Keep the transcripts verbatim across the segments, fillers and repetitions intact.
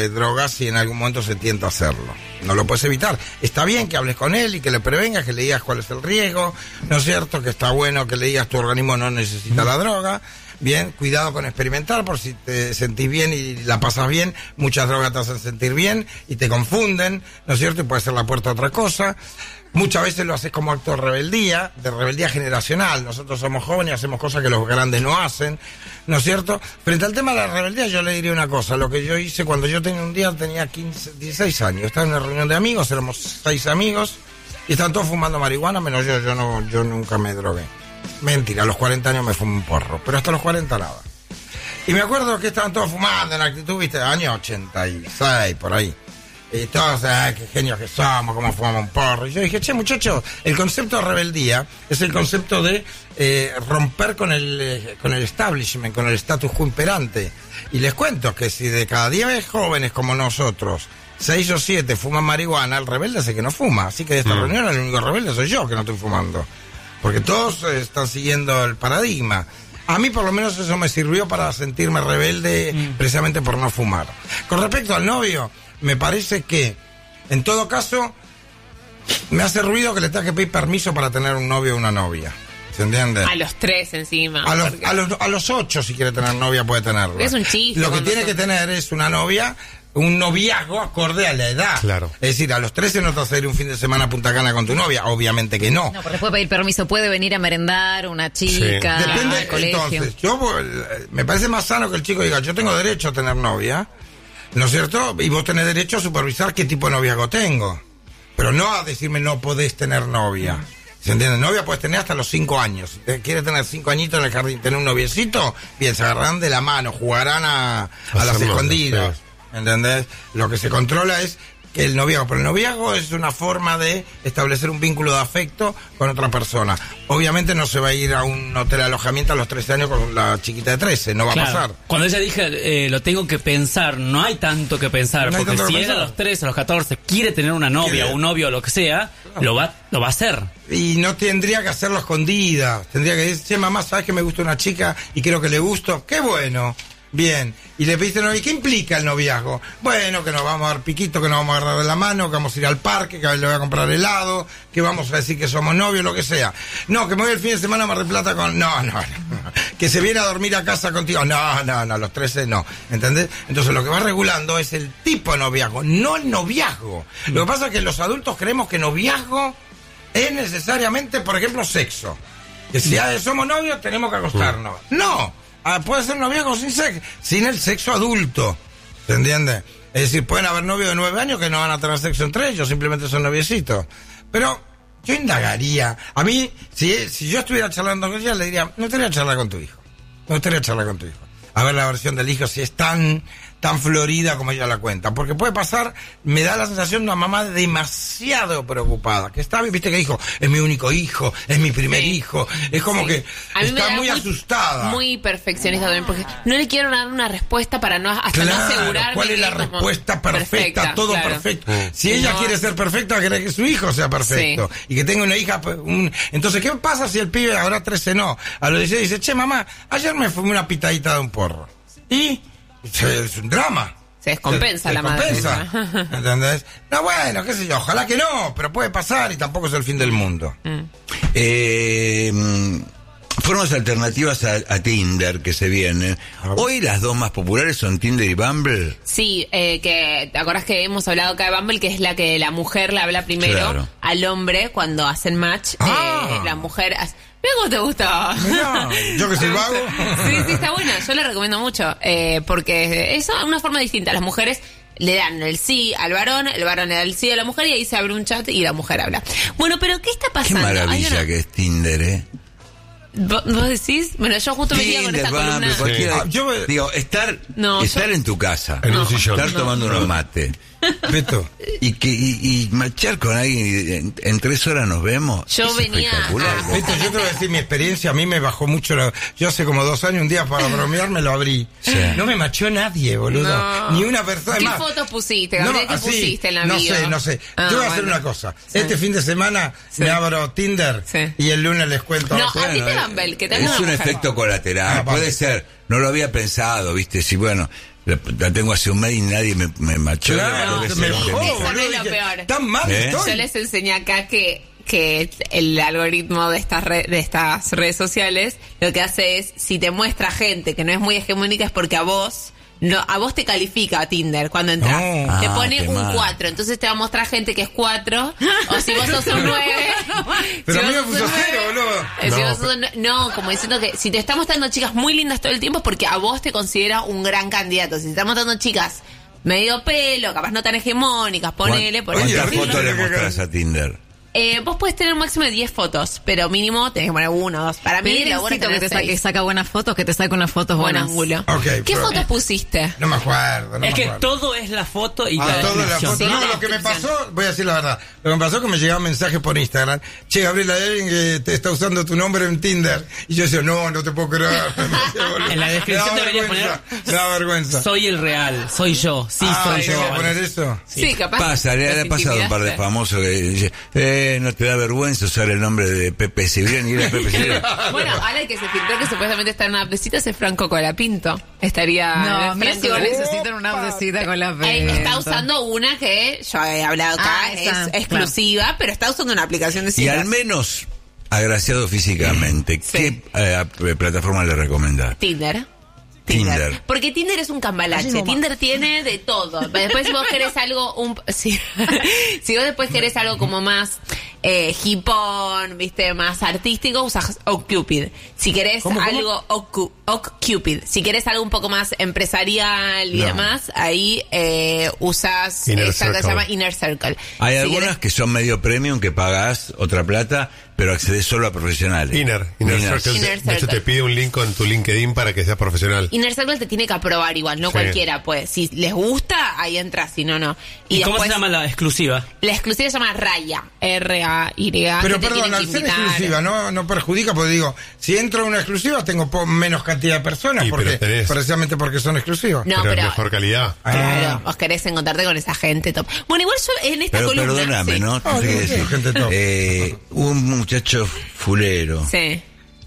de drogas si en algún momento se tienta a hacerlo. No lo puedes evitar. Está bien que hables con él y que le prevengas, que le digas cuál es el riesgo, ¿no es cierto? Que está bueno que le digas tu organismo no necesita la droga. Bien, cuidado con experimentar, por si te sentís bien y la pasas bien, muchas drogas te hacen sentir bien y te confunden, ¿no es cierto? Y puede ser la puerta a otra cosa. Muchas veces lo haces como acto de rebeldía, de rebeldía generacional. Nosotros somos jóvenes y hacemos cosas que los grandes no hacen, ¿no es cierto? Frente al tema de la rebeldía yo le diría una cosa. Lo que yo hice cuando yo tenía un día, tenía quince, dieciséis años. Estaba en una reunión de amigos, éramos seis amigos, y estaban todos fumando marihuana, menos yo. Yo no, yo nunca me drogué. Mentira, a los cuarenta años me fumé un porro, pero hasta los cuarenta nada. Y me acuerdo que estaban todos fumando en actitud, viste, año ochenta y seis, por ahí. Y todos, ay, qué genios que somos, cómo fumamos un porro. Y yo dije, che, muchachos, el concepto de rebeldía es el concepto de eh, romper con el, eh, con el establishment, con el status quo imperante. Y les cuento que si de cada diez jóvenes como nosotros, seis o siete fuman marihuana, el rebelde es el que no fuma. Así que de esta mm. reunión el único rebelde soy yo que no estoy fumando. Porque todos eh, están siguiendo el paradigma. A mí por lo menos eso me sirvió para sentirme rebelde mm. precisamente por no fumar. Con respecto al novio, me parece que, en todo caso, me hace ruido que le tenga que pedir permiso para tener un novio o una novia. ¿Se entiende? A los tres encima. A los, porque... a los, a los ocho, si quiere tener novia, puede tenerlo. Es un chiste. Lo que tiene son... que tener es una novia, un noviazgo acorde a la edad. Claro. Es decir, a los trece no te vas a ir un fin de semana a Punta Cana con tu novia, obviamente que no. No, porque puede pedir permiso, puede venir a merendar una chica, sí. Depende, al colegio. Entonces, yo me parece más sano que el chico diga, yo tengo derecho a tener novia, ¿no es cierto? Y vos tenés derecho a supervisar qué tipo de noviazgo tengo. Pero no a decirme no podés tener novia. ¿Se entiende? Novia puedes tener hasta los cinco años. Si quieres tener cinco añitos en el jardín, tener un noviecito, bien, se agarrarán de la mano, jugarán a, a las escondidas. ¿Entendés? Lo que se controla es que el noviazgo, pero el noviazgo es una forma de establecer un vínculo de afecto con otra persona. Obviamente no se va a ir a un hotel de alojamiento a los trece años con la chiquita de trece, no va claro. a pasar. Cuando ella dije, eh, lo tengo que pensar, no hay tanto que pensar, no porque si ella a los trece, a los catorce quiere tener una novia, ¿quiere? Un novio o lo que sea, no. lo va lo va a hacer. Y no tendría que hacerlo escondida, tendría que decir, che, mamá, ¿sabes que me gusta una chica y creo que le gusto? ¡Qué bueno! Bien, y le pediste novia, ¿qué implica el noviazgo? Bueno, que nos vamos a dar piquito, que nos vamos a agarrar de la mano, que vamos a ir al parque, que le voy a comprar helado, que vamos a decir que somos novios, lo que sea. No, que me voy el fin de semana a Mar del Plata con... No, no, no. Que se viene a dormir a casa contigo. No, no, no, los trece no. ¿Entendés? Entonces lo que va regulando es el tipo de noviazgo, no el noviazgo. Lo que pasa es que los adultos creemos que noviazgo es necesariamente, por ejemplo, sexo. Que si somos novios tenemos que acostarnos. No. Ah, puede ser noviazgo sin sexo, sin el sexo adulto, ¿se entiende? Es decir, pueden haber novios de nueve años que no van a tener sexo entre ellos, simplemente son noviecitos. Pero yo indagaría, a mí, si, si yo estuviera charlando con ella, le diría, me gustaría charlar con tu hijo, me gustaría charlar con tu hijo. A ver la versión del hijo, si es tan, tan florida como ella la cuenta. Porque puede pasar, me da la sensación de una mamá demasiado preocupada. Que está, viste que dijo, es mi único hijo, es mi primer sí. hijo. Es como sí. que está muy, muy asustada. Muy perfeccionista también, porque no le quiero dar una respuesta para no hasta claro, no asegurarme. ¿cuál es la respuesta perfecta? perfecta todo claro. perfecto. Si ella no. quiere ser perfecta, quiere que su hijo sea perfecto. Sí. Y que tenga una hija. Un... Entonces, ¿qué pasa si el pibe ahora trece no? A los dieciséis dice, che, mamá, ayer me fumé una pitadita de un porro. Y es un drama. Se descompensa se, la se descompensa, madre. ¿Entendés? No, bueno, qué sé yo, ojalá que no, pero puede pasar y tampoco es el fin del mundo. Mm. Eh, formas alternativas a, a Tinder que se vienen. Hoy las dos más populares son Tinder y Bumble. Sí, eh, que te acordás que hemos hablado acá de Bumble, que es la que la mujer le habla primero claro. al hombre cuando hacen match. Ah. Eh, la mujer... Hace, mira cómo te gusta. Mirá, yo que soy vago. Sí, sí, está bueno. Yo le recomiendo mucho. Eh, porque es una forma distinta. Las mujeres le dan el sí al varón, el varón le da el sí a la mujer y ahí se abre un chat y la mujer habla. Bueno, pero ¿qué está pasando? Qué maravilla una... que es Tinder, ¿eh? ¿Vos decís? Bueno, yo justo Tinder, venía con esta va, columna. Sí. Ah, yo me... Digo, estar, no, estar yo... en tu casa, en un sillón, estar no, tomando no. unos mates. Beto. Y que y, y marchar con alguien en, en tres horas nos vemos. Yo es venía espectacular. a... Beto, yo te voy a decir mi experiencia, a mí me bajó mucho la... Yo hace como dos años un día para bromear me lo abrí. Sí. No me machó nadie, boludo. No. Ni una persona. ¿Qué más, fotos pusiste, Gabriel? No, ¿qué así, pusiste en la no bio? sé, no sé. Ah, yo voy a bueno. hacer una cosa. Sí. Este fin de semana sí. me abro Tinder sí. y el lunes les cuento. No, bueno, a ti te Bumble, que te es un efecto colateral. Ah, puede ser. No lo había pensado, viste, si bueno... La, la tengo hace un mes y nadie me, me machó. Claro, Creo que me es el dejó, que- Eso no es boludo, lo dije, peor. Tan mal ¿Eh? estoy. Yo les enseñé acá que que el algoritmo de estas re- de estas redes sociales lo que hace es, si te muestra gente que no es muy hegemónica, es porque a vos no a vos te califica Tinder cuando entras. No. Te Ah, pone qué un mal. cuatro, entonces te va a mostrar gente que es cuatro, o si vos sos un nueve. Pero a mí vos me sos puso un cero, nueve, boludo. eh, si No, vos sos un- no, como diciendo que si te está mostrando chicas muy lindas todo el tiempo es porque a vos te considera un gran candidato. Si te está mostrando chicas medio pelo, capaz no tan hegemónicas, ponele, por ¿Cuántas Oye, fotos le horrible. mostrás a Tinder? Eh, vos podés tener un máximo de diez fotos, pero mínimo tenés que poner uno o dos. Para mí, Pedirle la a buena Cito que te saque, seis. saca buenas fotos, que te saque unas fotos Buen buenas. ángulo. Ok, ¿Qué pero- fotos pusiste? No me acuerdo, no Es me que acuerdo. todo es la foto y Ah, la todo la descripción. foto. Sí, No, la lo que me descripción. pasó, voy a decir la verdad. Lo que me pasó es que me llegaban mensajes por Instagram. Che, Gabriela, hay alguien que te está usando tu nombre en Tinder. Y yo decía, no, no te puedo creer. En la descripción Me da debería vergüenza, poner, Me da vergüenza. soy el real, soy yo, sí ah, soy ¿tengo yo. que poner eso? Sí, capaz. Pasa, le, le ha los pasado a un par de intimidaste. famosos que dice, eh, no te da vergüenza usar el nombre de Pepe Cibrián y era Pepe Cibrián. Bueno, ahora el que se filtró que supuestamente está en una app de citas es Franco Colapinto. Estaría. No, mira Franco si vos Colapinto. necesitan una audecita con la Eh, venta. está usando una que yo he hablado acá, Ah, esa, es exclusiva, pero está usando una aplicación de Y citas. al menos agraciado físicamente, Sí. ¿qué eh, plataforma le recomendás? Tinder. Tinder. Porque Tinder es un cambalache. Tinder tiene de todo. Después si vos querés algo un sí. Si vos después querés algo como más eh, hipón, viste, más artístico, usas OkCupid. Si querés ¿Cómo, cómo? algo Okcu- OkCupid. Si querés algo un poco más empresarial y No. demás, ahí eh, usas Inner esta que se Circle. llama Inner Circle. Hay Si algunas querés- que son medio premium que pagás otra plata, pero accedes solo a profesionales. Inner, Inner Inner. Circle. Inner De hecho, Circle. te pide un link con tu LinkedIn para que seas profesional. Inner Circle te tiene que aprobar igual, no Sí. cualquiera, pues. Si les gusta, ahí entras, si no, no. ¿Y cómo después- se llama la exclusiva? La exclusiva se llama Raya, R A Y. Pero que te perdón, tienen al que ser invitar. exclusiva no, no perjudica, porque digo, si entro a una exclusiva tengo po- menos cantidad de personas, Y, porque, pero tenés- precisamente porque son exclusivas. No, pero, pero. es mejor calidad. Claro, Ah. vos querés encontrarte con esa gente top. Bueno, igual yo en esta Pero columna. perdóname, sí. ¿no? Ah, Tengo que sí, decir, gente top. eh, un muchacho fulero, Sí.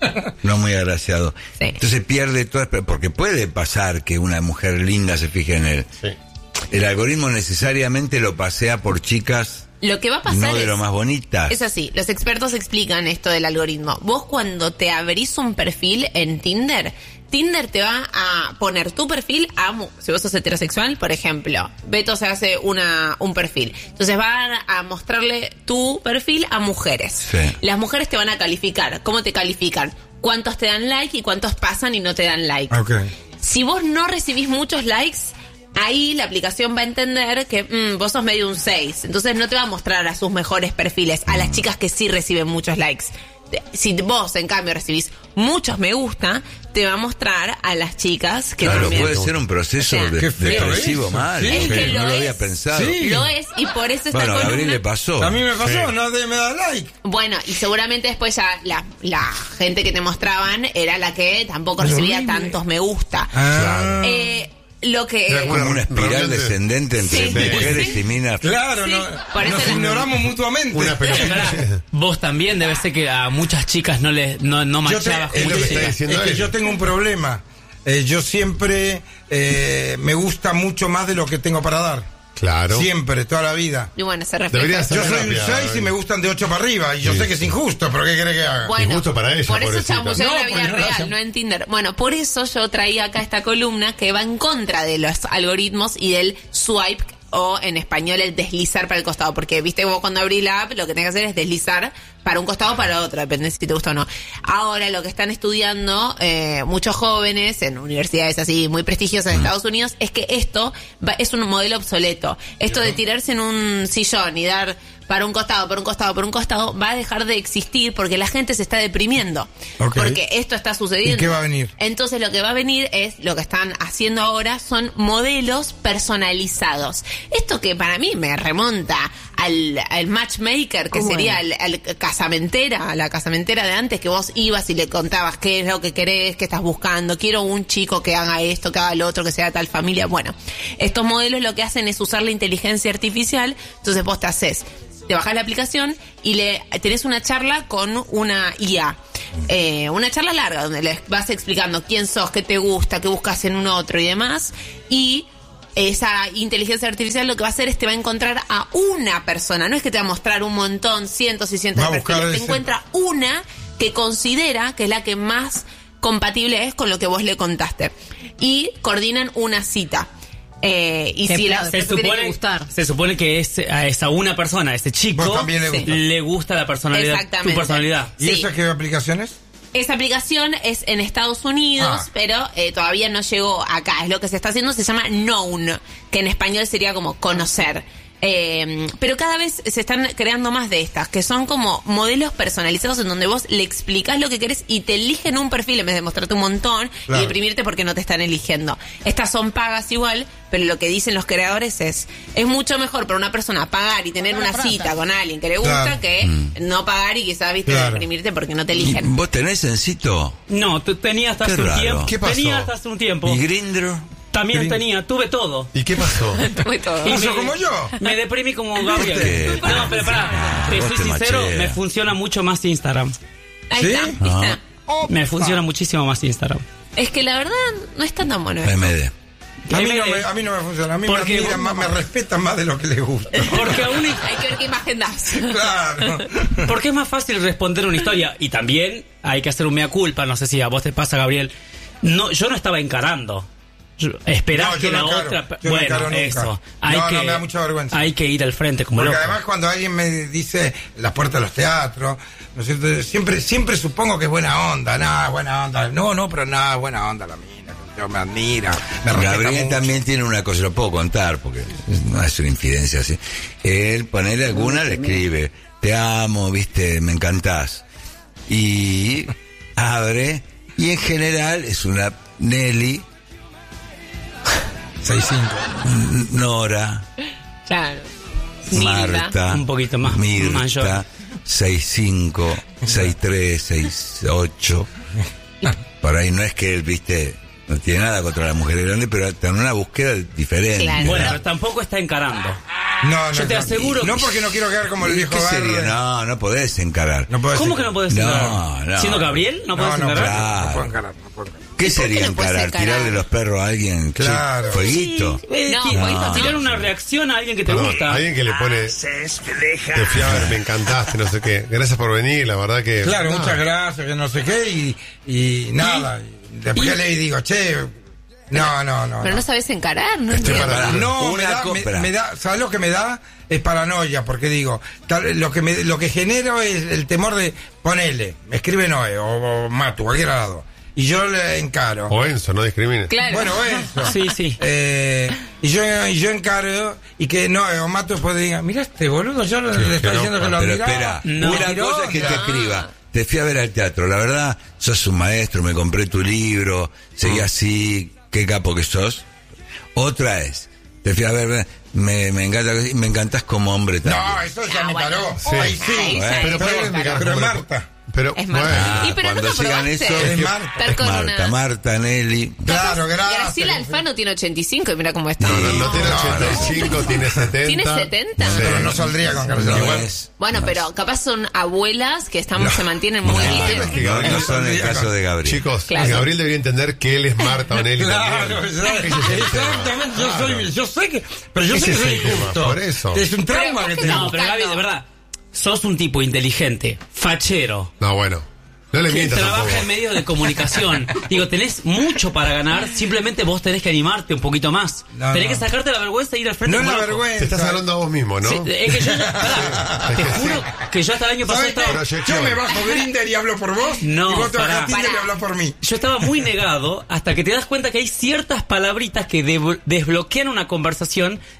no muy agraciado. Sí. Entonces pierde toda esper- porque puede pasar que una mujer linda se fije en él. Sí. El algoritmo necesariamente lo pasea por chicas Lo que va a pasar no de es. lo más bonitas. Es así, los expertos explican esto del algoritmo. Vos cuando te abrís un perfil en Tinder, Tinder te va a poner tu perfil a... mu- Si vos sos heterosexual, por ejemplo, Beto se hace una un perfil. Entonces van a mostrarle tu perfil a mujeres. Sí. Las mujeres te van a calificar. ¿Cómo te califican? ¿Cuántos te dan like y cuántos pasan y no te dan like? Ok. Si vos no recibís muchos likes, ahí la aplicación va a entender que mm, vos sos medio un seis. Entonces no te va a mostrar a sus mejores perfiles, a las chicas que sí reciben muchos likes. Te- Si vos, en cambio, recibís muchos me gusta, te va a mostrar a las chicas que Claro, también... puede ser un proceso O sea, de- Qué feo depresivo eso, mal. sí. Es que no lo lo es. había pensado. Sí. Lo es, y por eso esta Bueno, a Gabriel columna... le pasó. A mí me pasó, Sí. nadie me da like. Bueno, y seguramente después ya la, la gente que te mostraban era la que tampoco recibía Horrible. tantos me gusta. Ah. Eh, lo que... Era Como una espiral Realmente- descendente entre Sí. mujeres Sí. y minas. Claro, Sí, no, por eso nos era- ignoramos mutuamente. Una pelotita. Pará, vos también debes ser que a muchas chicas no les no, no Yo te- machabas es con lo que muchas está chicas. diciendo es que él. yo tengo un problema. Eh, yo siempre eh, me gusta mucho más de lo que tengo para dar. Claro. Siempre, toda la vida. Y bueno, se refleja. Debería ser Yo soy un terapia, seis y Gabriel. me gustan de ocho para arriba. Y yo Sí, sé que es sí. injusto, pero ¿qué querés que haga? Bueno, Injusto para ella, por eso pobrecita. chamulleo en la No, vida porque no real, hace- no en Tinder. Bueno, por eso yo traía acá esta columna que va en contra de los algoritmos y del swipe, o en español el deslizar para el costado, porque viste vos cuando abrís la app lo que tenés que hacer es deslizar para un costado o para otro, depende si te gusta o no. Ahora lo que están estudiando eh, muchos jóvenes en universidades así muy prestigiosas de Estados Unidos es que esto va- es un modelo obsoleto. Esto de tirarse en un sillón y dar para un costado, por un costado, por un costado, va a dejar de existir porque la gente se está deprimiendo. Ok. Porque esto está sucediendo. ¿Y qué va a venir? Entonces lo que va a venir es, lo que están haciendo ahora son modelos personalizados. Esto que para mí me remonta al, al matchmaker, que Oh, sería bueno. al, al casamentera, a la casamentera de antes, que vos ibas y le contabas qué es lo que querés, qué estás buscando, quiero un chico que haga esto, que haga lo otro, que sea de tal familia. Bueno, estos modelos lo que hacen es usar la inteligencia artificial, entonces vos te haces, te bajás la aplicación y le tenés una charla con una I A. Eh, una charla larga donde les vas explicando quién sos, qué te gusta, qué buscas en un otro y demás. Y esa inteligencia artificial lo que va a hacer es te va a encontrar a una persona. No es que te va a mostrar un montón, cientos y cientos Va a de buscar perfiles. Te ese. encuentra una que considera que es la que más compatible es con lo que vos le contaste. Y coordinan una cita. Eh, y Qué si la, plazo. Se Eso tiene que supone, gustar. se supone que es, a esa una persona, a ese chico, Vos también le Sí. gusta. le gusta la personalidad, tu Exactamente. personalidad. ¿Y Sí. eso qué aplicaciones? Esa aplicación es en Estados Unidos, Ah. pero eh, todavía no llegó acá. Es lo que se está haciendo, se llama Known, que en español sería como conocer. Eh, pero cada vez se están creando más de estas, que son como modelos personalizados en donde vos le explicás lo que querés y te eligen un perfil en vez de mostrarte un montón Claro. y deprimirte porque no te están eligiendo. Estas son pagas igual, pero lo que dicen los creadores es, es mucho mejor para una persona pagar y tener una cita con alguien que le gusta Claro. que no pagar y quizás, viste, Claro. deprimirte porque no te ¿Y eligen. ¿Vos tenés Encito? No, tú tenía hasta Qué hace un raro. tiempo. ¿Qué pasó? Tenía hasta hace un tiempo. ¿Y Grindr? También Green- tenía, tuve todo. ¿Y qué pasó? Fue todo. Y ¿Eso me- como yo? Me deprimí como Gabriel. qué? No, pero pará, te Vos soy te sincero, macheas. me funciona mucho más Instagram. Ahí ¿Sí? está, ¿viste? Me funciona muchísimo más Instagram. Es que la verdad no es tan tan bueno esto. M D. A mí, M D. no me, a mí no me funciona. A mí me Porque admiran vos- más, me respetan más de lo que les gusta. Porque aún hay- Hay que ver qué imagen das. Claro. porque es más fácil responder una historia. Y también hay que hacer un mea culpa. No sé si a vos te pasa, Gabriel. No, yo no estaba encarando. Yo- Esperás No, yo que la no encaro. otra. Yo no bueno, encaro nunca. eso. Hay No, no, que, me da mucha vergüenza. Hay que ir al frente como Porque loco. además cuando alguien me dice las puertas de los teatros, ¿no es cierto? Siempre, siempre supongo que es buena onda, nada, buena onda. No, no, pero nada, buena onda la mina, que yo me admira, me respeta Gabriel mucho. también tiene una cosa, lo puedo contar porque no es una infidencia así. Él, ponele alguna, le escribe, te amo, viste, me encantás. Y abre, y en general es una Nelly, seis cinco. Nora, Claro. Marta, Un poquito más Mirta, mayor. seis cinco, seis tres, seis ocho. Por ahí no es que él, viste, no tiene nada contra las mujeres grandes, pero está en una búsqueda diferente. Claro. Bueno, pero tampoco está encarando. No, no, Yo te no. aseguro No que- porque no quiero quedar como el ¿Y viejo ¿Qué sería? verde. No, no podés encarar. No puedo ¿Cómo decir- que no podés No, encarar? no. ¿Siendo Gabriel? ¿No No, podés no, encarar? puedo, Claro. no puedo encarar, no puedo encarar. ¿Qué sería no puedes encarar? encarar? ¿Tirarle los perros a alguien? Claro. Sí, ¿fueguito? Eh, No, ti- fueguito no. tirar una reacción a alguien que te Perdón, gusta. alguien que le pone, te fui a ver, me encantaste, no sé qué. Gracias por venir, la verdad que... Claro, no. muchas gracias, que no sé qué, y, y nada. Y después le digo, che, no, no, no. Pero no. no sabes encarar, no Estoy entiendo. para- No, me Una da, me, compra. me da, ¿sabes lo que me da? Es paranoia, porque digo, tal- lo que me, lo que genero es el temor de ponele, me escribe Noé o, o Matu, cualquier lado, y yo le encaro. O Enzo, no discrimines. Claro. Bueno, eso. Sí, sí. Eh, y yo y yo encaro y que Noé o Matu después diga, mira este boludo, yo le, le estoy que diciendo no, que lo Pero admiraba, espera, No. una tiró cosa es que te onda. escriba. Te fui a ver al teatro, la verdad, sos un maestro, me compré tu libro, seguí así, qué capo que sos. Otra es, te fui a ver, me, me encanta, me encantás como hombre también. No, eso ya Ah, me bueno. paró. Sí. Ahí sí. Ahí Bueno, sí. Pero, pero, Claro. pero, Pero pero- Marta. Pero, Es bueno, Marta. Ah, Y pero no cuando te sigan probaste eso, Es Marta. estar es con Marta, una... Marta, Nelly. Claro, gracias. Graciela Alfano tiene ochenta y cinco y mira cómo está. no, no, no tiene No, ochenta y cinco, tiene setenta. ¿Tiene setenta? Sí. Pero no saldría con Carlos No Igual. es- Bueno, pero capaz son abuelas que están, se mantienen muy No, bien. es que no, Gabriel- no son el caso de Gabriel. Chicos, Claro. Gabriel debería entender que él es Marta o Nelly Claro, también. exacto. Ese es el Exactamente, yo tema. soy, yo sé que, pero yo sé Ese que es soy el tema, injusto. por eso. Es un trauma Pero que vos tengo. No, pero Gaby, de verdad, sos un tipo inteligente, fachero, No, bueno. No le que mientas trabaja tampoco. en medios de comunicación. Digo, tenés mucho para ganar, simplemente vos tenés que animarte un poquito más. No, tenés no. que sacarte la vergüenza e ir al frente. No es como la loco. Te vergüenza. estás hablando a vos mismo, ¿no? Sí, es que yo ya, pará, te juro que yo hasta el año pasado ¿Sabes qué? estaba, Proyección. Yo me bajo Grindr y hablo por vos. No, y vos te pará. bajás Tinder y Pará. hablas por mí. yo estaba muy negado hasta que te das cuenta que hay ciertas palabritas que de- desbloquean una conversación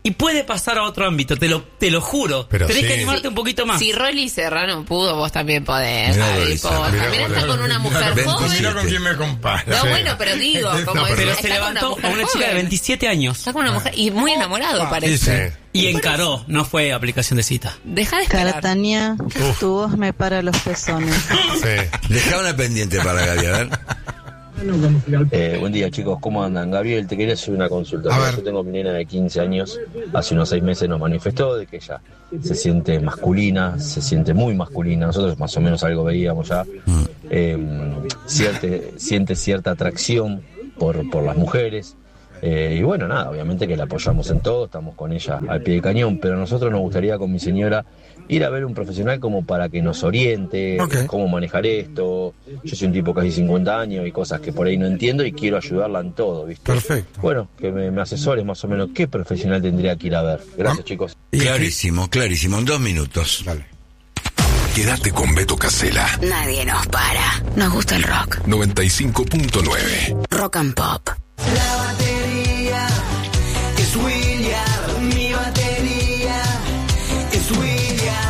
Y puede pasar a otro ámbito, te lo, te lo juro. Pero Tenés sí. que animarte un poquito más. Si Rolly Serrano pudo, vos también podés. Mirá, Javi, Rolly po. Serrano. También Mirá, estás Rolly. con una mujer veintisiete. joven. Mira con quién me compara. No, Sí. bueno, pero digo, como No, pero- Pero está se con levantó mujer a una chica de joven. veintisiete años. Está con una mujer y muy enamorado, parece. Sí, sí. Sí. Y encaró, no fue aplicación de cita. Deja de esperar. Caratania, tu voz me para los pezones. Sí. Dejá una pendiente para Gaby, a ver. Eh, buen día chicos, ¿cómo andan? Gabriel, te quería hacer una consulta. A ver. Yo tengo mi nena de quince años, hace unos seis meses nos manifestó de que ella se siente masculina, se siente muy masculina, nosotros más o menos algo veíamos ya, eh, siente, siente cierta atracción por, por las mujeres, eh, y bueno, nada, obviamente que la apoyamos en todo, estamos con ella al pie del cañón, pero a nosotros nos gustaría con mi señora ir a ver un profesional como para que nos oriente, Ok. cómo manejar esto. Yo soy un tipo casi cincuenta años y cosas que por ahí no entiendo y quiero ayudarla en todo, ¿viste? Perfecto. Bueno, que me, me asesores más o menos qué profesional tendría que ir a ver. Gracias, chicos. Y- Clarísimo, clarísimo, en dos minutos. Dale. Quédate con Beto Casella, Nadie nos para. Nos gusta el rock. noventa y cinco punto nueve. Rock and pop. La batería es William, mi batería es William.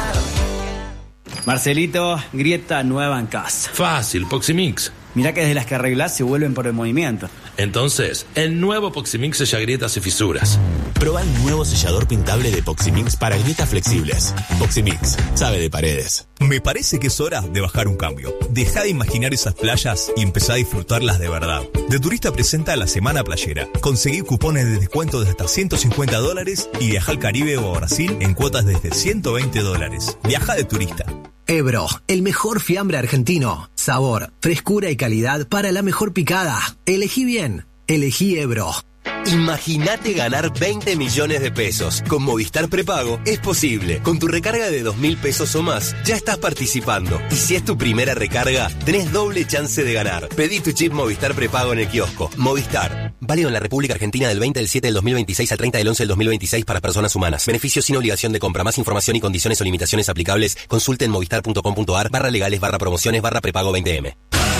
Marcelito, grieta nueva en casa. Fácil, Poximix. Mirá que desde las que arreglás se vuelven por el movimiento. Entonces, el nuevo Poximix sella grietas y fisuras. Proba el nuevo sellador pintable de Poximix para grietas flexibles. Poximix, sabe de paredes. Me parece que es hora de bajar un cambio. Dejá de imaginar esas playas y empezá a disfrutarlas de verdad. De Turista presenta la Semana Playera. Conseguí cupones de descuento de hasta ciento cincuenta dólares y viaja al Caribe o a Brasil en cuotas desde ciento veinte dólares. Viaja de Turista. Ebro, el mejor fiambre argentino. Sabor, frescura y calidad para la mejor picada. Elegí bien. Elegí Ebro. Imagínate ganar veinte millones de pesos. Con Movistar Prepago es posible. Con tu recarga de dos mil pesos o más, ya estás participando. Y si es tu primera recarga, tenés doble chance de ganar. Pedí tu chip Movistar Prepago en el kiosco. Movistar. Válido en la República Argentina del veinte del siete del dos mil veintiséis al treinta del once del dos mil veintiséis para personas humanas. Beneficios sin obligación de compra. Más información y condiciones o limitaciones aplicables. Consulte en movistar.com.ar barra legales barra promociones barra prepago veinte eme.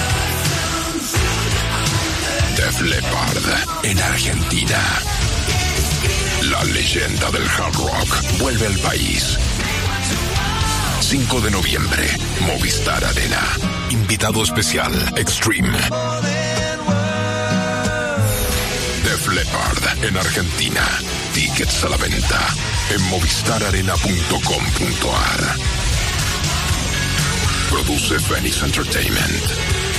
Def Leppard en Argentina. La leyenda del hard rock vuelve al país. cinco de noviembre, Movistar Arena. Invitado especial, Extreme. Def Leppard en Argentina. Tickets a la venta en movistar arena punto com punto ar. Produce Phoenix Entertainment.